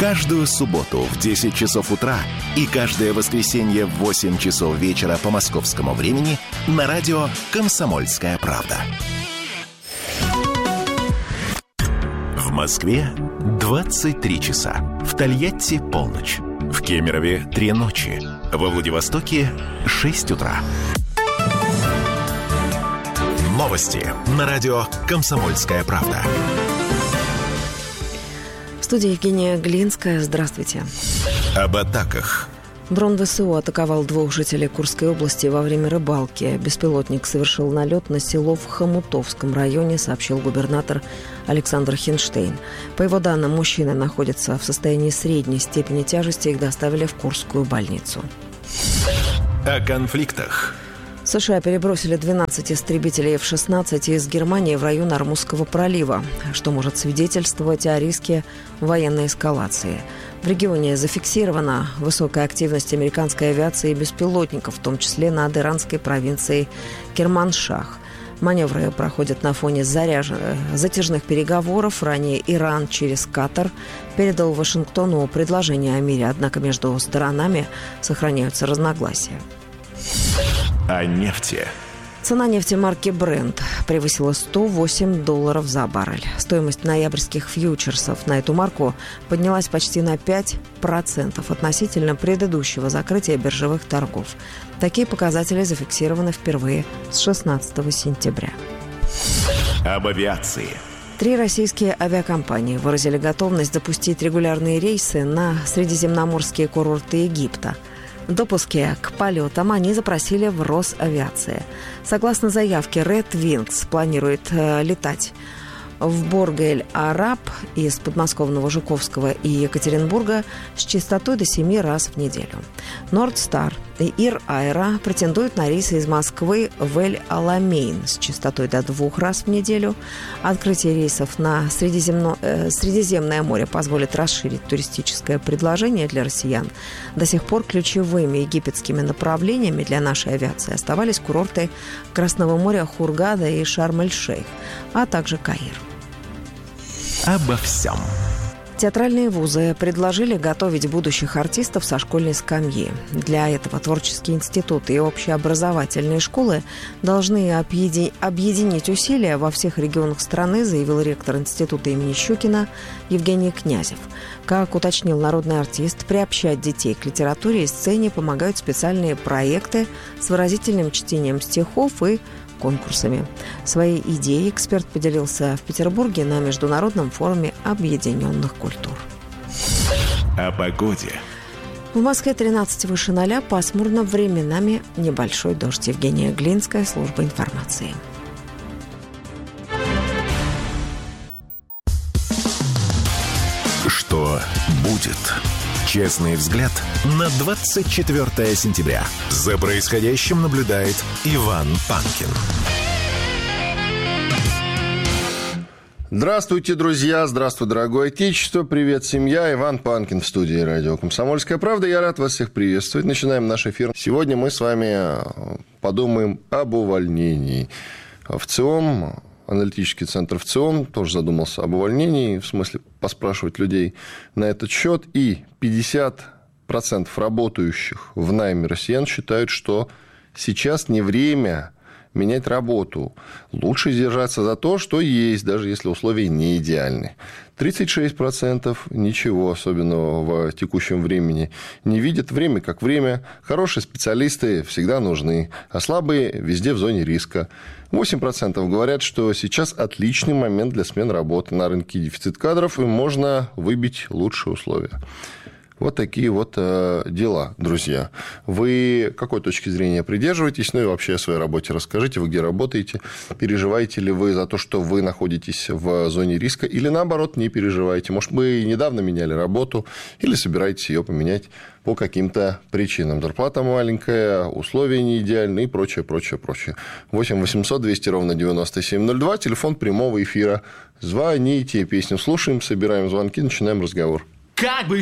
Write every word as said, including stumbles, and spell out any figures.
Каждую субботу в десять часов утра и каждое воскресенье в восемь часов вечера по московскому времени на радио «Комсомольская правда». В Москве двадцать три часа. В Тольятти полночь. В Кемерове три ночи. Во Владивостоке шесть утра. Новости на радио «Комсомольская правда». В студии Евгения Глинская. Здравствуйте. Об атаках. Дрон ВСУ атаковал двух жителей Курской области во время рыбалки. Беспилотник совершил налет на село в Хомутовском районе, сообщил губернатор Александр Хинштейн. По его данным, мужчины находятся в состоянии средней степени тяжести. Их доставили в Курскую больницу. О конфликтах. США перебросили двенадцать истребителей эф шестнадцать из Германии в район Ормузского пролива, что может свидетельствовать о риске военной эскалации. В регионе зафиксирована высокая активность американской авиации и беспилотников, в том числе над иранской провинцией Керманшах. Маневры проходят на фоне заряж... затяжных переговоров. Ранее Иран через Катар передал Вашингтону предложение о мире, однако между сторонами сохраняются разногласия. О нефти. Цена нефти марки Brent превысила сто восемь долларов за баррель. Стоимость ноябрьских фьючерсов на эту марку поднялась почти на пять процентов относительно предыдущего закрытия биржевых торгов. Такие показатели зафиксированы впервые с шестнадцатого сентября. Об авиации. Три российские авиакомпании выразили готовность запустить регулярные рейсы на средиземноморские курорты Египта. Допуски к полетам они запросили в Росавиации. Согласно заявке, Red Wings планирует э, летать в Борг-эль-Араб из подмосковного Жуковского и Екатеринбурга с частотой до семи раз в неделю. Нордстар и Ир Аэро претендуют на рейсы из Москвы в Эль-Аламейн с частотой до двух раз в неделю. Открытие рейсов на Средиземно... э, Средиземное море позволит расширить туристическое предложение для россиян. До сих пор ключевыми египетскими направлениями для нашей авиации оставались курорты Красного моря Хургада и Шарм-эль-Шейх, а также Каир. Обо всем. Театральные вузы предложили готовить будущих артистов со школьной скамьи. Для этого творческие институты и общеобразовательные школы должны объединить усилия во всех регионах страны, заявил ректор института имени Щукина Евгений Князев. Как уточнил народный артист, приобщать детей к литературе и сцене помогают специальные проекты с выразительным чтением стихов и конкурсами. Своей идеей эксперт поделился в Петербурге на Международном форуме объединенных культур. О погоде. В Москве тринадцать выше ноля, пасмурно, временами небольшой дождь. Евгения Глинская, служба информации. Что будет? Честный взгляд на двадцать четвёртое сентября. За происходящим наблюдает Иван Панкин. Здравствуйте, друзья! Здравствуй, дорогое отечество! Привет, семья! Иван Панкин в студии радио «Комсомольская правда». Я рад вас всех приветствовать. Начинаем наш эфир. Сегодня мы с вами подумаем об увольнении. ВЦИОМ, аналитический центр ВЦИОМ, тоже задумался об увольнении, в смысле поспрашивать людей на этот счет. И пятьдесят процентов работающих в найме россиян считают, что сейчас не время менять работу. Лучше держаться за то, что есть, даже если условия не идеальны. тридцать шесть процентов ничего особенного в текущем времени не видят. Время как время. Хорошие специалисты всегда нужны, а слабые везде в зоне риска. восемь процентов говорят, что сейчас отличный момент для смены работы. На рынке дефицит кадров, и можно выбить лучшие условия. Вот такие вот э, дела, друзья. Вы какой точки зрения придерживаетесь? Ну и вообще о своей работе расскажите. Вы где работаете? Переживаете ли вы за то, что вы находитесь в зоне риска? Или наоборот, не переживаете? Может, вы недавно меняли работу или собираетесь ее поменять по каким-то причинам? Зарплата маленькая, условия не идеальны и прочее, прочее, прочее. восемь восемьсот двести ровно девяносто семь ноль два. Телефон прямого эфира. Звоните, песню слушаем, собираем звонки, начинаем разговор. Как бы